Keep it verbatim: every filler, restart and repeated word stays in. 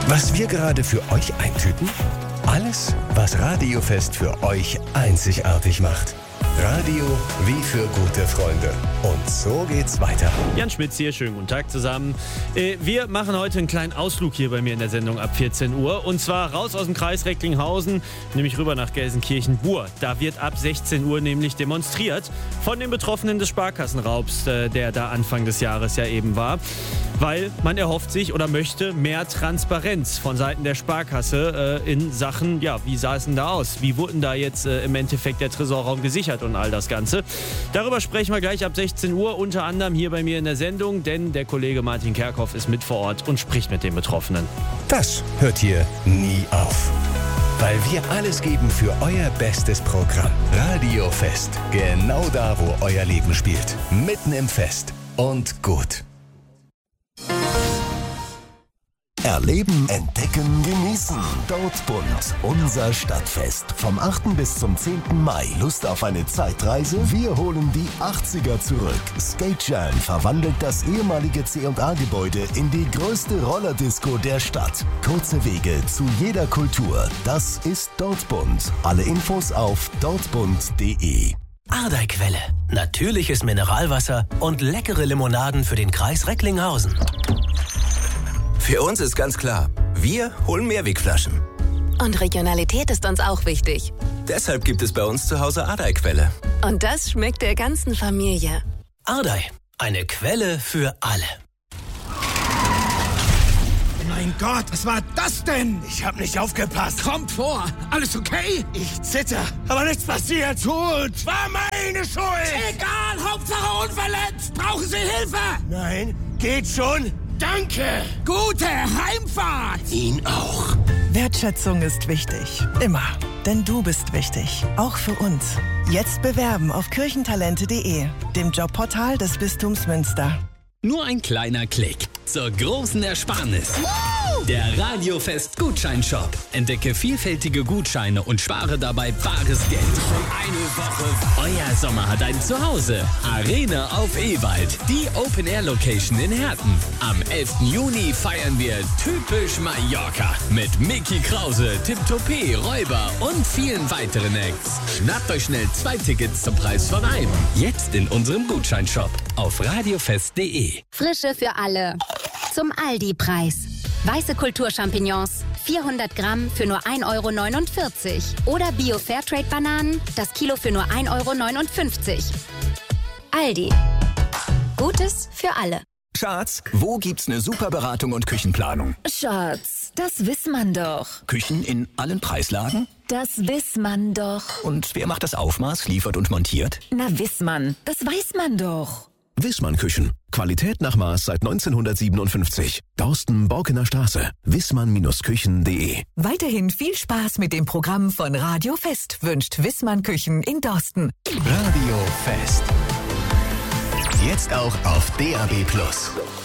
Was wir gerade für euch eintüten? Alles, was Radiofest für euch einzigartig macht. Radio wie für gute Freunde. Und so geht's weiter. Jan Schmitz hier, schönen guten Tag zusammen. Äh, wir machen heute einen kleinen Ausflug hier bei mir in der Sendung ab vierzehn Uhr. Und zwar raus aus dem Kreis Recklinghausen, nämlich rüber nach Gelsenkirchen-Bur. Da wird ab sechzehn Uhr nämlich demonstriert von den Betroffenen des Sparkassenraubs, äh, der da Anfang des Jahres ja eben war. Weil man erhofft sich oder möchte mehr Transparenz von Seiten der Sparkasse äh, in Sachen, ja, wie sah es denn da aus? Wie wurden da jetzt äh, im Endeffekt der Tresorraum gesichert und all das Ganze? Darüber sprechen wir gleich ab sechzehn Uhr, unter anderem hier bei mir in der Sendung, denn der Kollege Martin Kerkhoff ist mit vor Ort und spricht mit den Betroffenen. Das hört hier nie auf. Weil wir alles geben für euer bestes Programm. Radiofest. Genau da, wo euer Leben spielt. Mitten im Fest. Und gut. Erleben, entdecken, genießen. Dortbund, unser Stadtfest. Vom achten bis zum zehnten Mai. Lust auf eine Zeitreise? Wir holen die achtziger zurück. Skate Jam verwandelt das ehemalige C und A-Gebäude in die größte Rollerdisco der Stadt. Kurze Wege zu jeder Kultur. Das ist Dortbund. Alle Infos auf dortbund punkt de. Ardei-Quelle. Natürliches Mineralwasser und leckere Limonaden für den Kreis Recklinghausen. Für uns ist ganz klar, wir holen Mehrwegflaschen. Und Regionalität ist uns auch wichtig. Deshalb gibt es bei uns zu Hause Ardei-Quelle. Und das schmeckt der ganzen Familie. Ardei, eine Quelle für alle. Mein Gott, was war das denn? Ich hab nicht aufgepasst. Kommt vor, alles okay? Ich zitter, aber nichts passiert. Gut. War meine Schuld. Egal, Hauptsache unverletzt. Brauchen Sie Hilfe? Nein, geht schon. Danke! Gute Heimfahrt! Ihnen auch. Wertschätzung ist wichtig. Immer. Denn du bist wichtig. Auch für uns. Jetzt bewerben auf kirchentalente punkt de, dem Jobportal des Bistums Münster. Nur ein kleiner Klick zur großen Ersparnis. Der Radiofest Gutscheinshop. Entdecke vielfältige Gutscheine und spare dabei bares Geld. Eine Woche. Euer Sommer hat ein Zuhause. Arena auf Ewald. Die Open-Air-Location in Herten. Am elften Juni feiern wir typisch Mallorca. Mit Mickey Krause, Tim Topé, Räuber und vielen weiteren Acts. Schnappt euch schnell zwei Tickets zum Preis von einem. Jetzt in unserem Gutscheinshop auf radiofest punkt de. Frische für alle. Zum Aldi-Preis. Weiße Kulturchampignons, vierhundert Gramm für nur ein Euro neunundvierzig. Oder Bio-Fairtrade-Bananen, das Kilo für nur ein Euro neunundfünfzig. Aldi. Gutes für alle. Schatz, wo gibt's eine super Beratung und Küchenplanung? Schatz, das weiß man doch. Küchen in allen Preislagen? Das weiß man doch. Und wer macht das Aufmaß, liefert und montiert? Na, weiß man. Das weiß man doch. Wissmann Küchen. Qualität nach Maß seit neunzehnhundertsiebenundfünfzig. Dorsten, Borkener Straße. wissmann Küchen punkt de. Weiterhin viel Spaß mit dem Programm von Radio Fest wünscht Wissmann Küchen in Dorsten. Radio Fest. Jetzt auch auf D A B Plus.